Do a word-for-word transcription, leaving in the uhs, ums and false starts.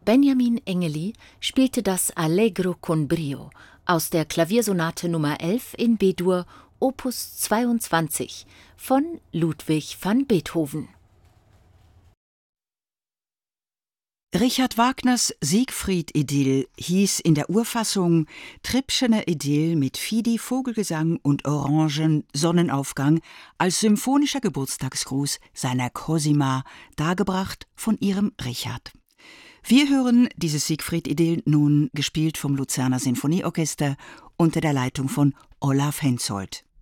Benjamin Engeli spielte das Allegro con brio aus der Klaviersonate Nummer elf in B-Dur, Opus zweiundzwanzig von Ludwig van Beethoven. Richard Wagners Siegfried-Idyll hieß in der Urfassung Trippschener Idyll mit Fidi, Vogelgesang und Orangen-Sonnenaufgang als symphonischer Geburtstagsgruß seiner Cosima, dargebracht von ihrem Richard. Wir hören dieses Siegfried-Idyll nun gespielt vom Luzerner Sinfonieorchester unter der Leitung von Olaf Hensoldt.